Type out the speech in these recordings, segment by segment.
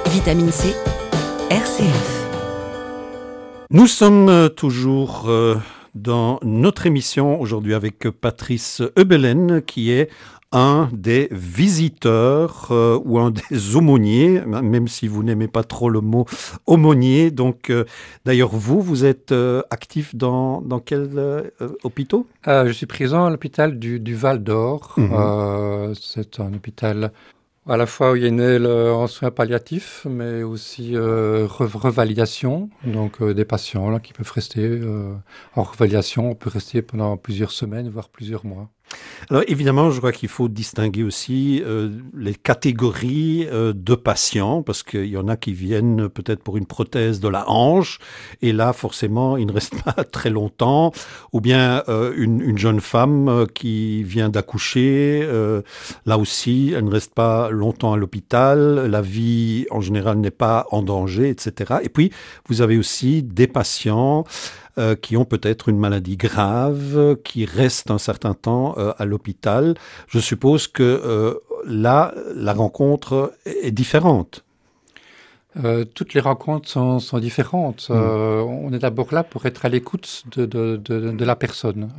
Vitamine C, RCF. Nous sommes toujours dans notre émission aujourd'hui avec Patrice Heubelen qui est un des visiteurs ou un des aumôniers, même si vous n'aimez pas trop le mot aumônier. Donc, d'ailleurs, vous êtes actif dans quels hôpitaux ? Je suis présent à l'hôpital du Val d'Or. C'est un hôpital à la fois où il y a une aile en soins palliatifs, mais aussi revalidation. Donc, des patients là, qui peuvent rester en revalidation. On peut rester pendant plusieurs semaines, voire plusieurs mois. Alors évidemment, je crois qu'il faut distinguer aussi les catégories de patients, parce qu'il y en a qui viennent peut-être pour une prothèse de la hanche, et là forcément ils ne restent pas très longtemps, ou bien une jeune femme qui vient d'accoucher, là aussi elle ne reste pas longtemps à l'hôpital, la vie en général n'est pas en danger, etc. Et puis vous avez aussi des patients qui ont peut-être une maladie grave, qui restent un certain temps à l'hôpital. Je suppose que là, la rencontre est différente. Toutes les rencontres sont différentes. On est d'abord là pour être à l'écoute de la personne.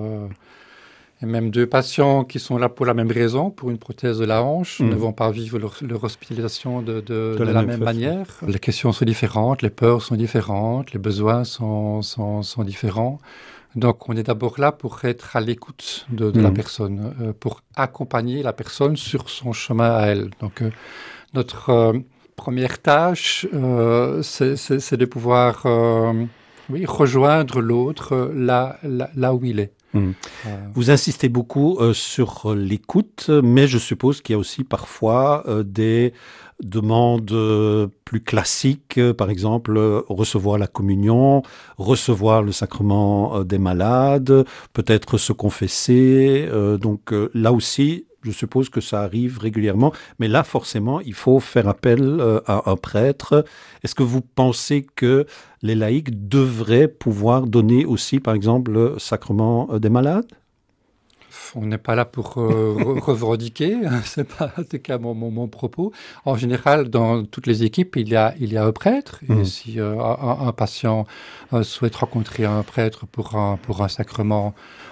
Et même deux patients qui sont là pour la même raison, pour une prothèse de la hanche, ne vont pas vivre leur hospitalisation de la même manière. Les questions sont différentes, les peurs sont différentes, les besoins sont différents. Donc, on est d'abord là pour être à l'écoute de la personne, pour accompagner la personne sur son chemin à elle. Donc, notre première tâche, c'est de pouvoir rejoindre l'autre là où il est. Vous insistez beaucoup sur l'écoute, mais je suppose qu'il y a aussi parfois des demandes plus classiques, par exemple recevoir la communion, recevoir le sacrement des malades, peut-être se confesser. Donc là aussi, je suppose que ça arrive régulièrement, mais là forcément, il faut faire appel à un prêtre. Est-ce que vous pensez que les laïcs devraient pouvoir donner aussi, par exemple, le sacrement des malades ? On n'est pas là pour revendiquer, c'est pas mon propos. En général, dans toutes les équipes, il y a un prêtre. Et si un patient souhaite rencontrer un prêtre pour un sacrement,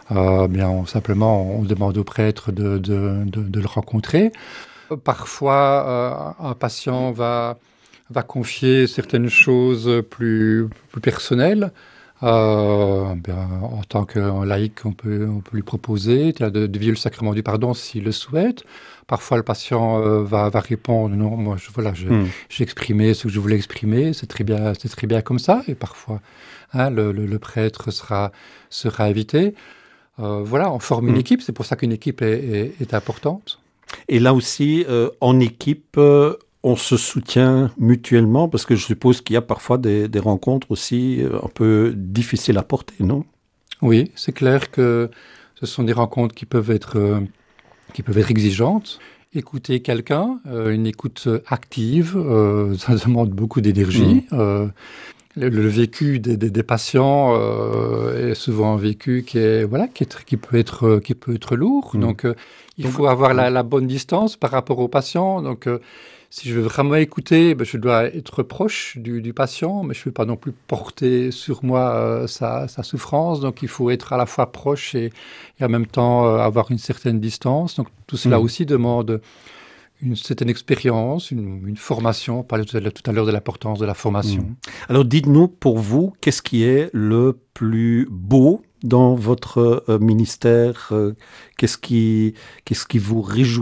on demande au prêtre de le rencontrer. Parfois, un patient va confier certaines choses plus personnelles. En tant que laïc, on peut lui proposer de vivre le sacrement du pardon s'il le souhaite. Parfois, le patient va répondre non, moi, j'ai exprimé ce que je voulais exprimer, c'est très bien comme ça. Et parfois, le prêtre sera invité. On forme une équipe. C'est pour ça qu'une équipe est importante. Et là aussi, en équipe, on se soutient mutuellement, parce que je suppose qu'il y a parfois des rencontres aussi un peu difficiles à porter, non ? Oui, c'est clair que ce sont des rencontres qui peuvent être exigeantes. Écouter quelqu'un, une écoute active, ça demande beaucoup d'énergie. Le vécu des patients est souvent un vécu qui peut être lourd. Donc, il faut avoir la bonne distance par rapport au patient. Donc, si je veux vraiment écouter, je dois être proche du patient, mais je ne veux pas non plus porter sur moi sa souffrance. Donc, il faut être à la fois proche et en même temps avoir une certaine distance. Donc, tout cela aussi demande une certaine expérience, une formation. On parlait tout à l'heure de l'importance de la formation. Alors, dites-nous, pour vous, qu'est-ce qui est le plus beau dans votre ministère ? Qu'est-ce qui vous réjouit le plus ?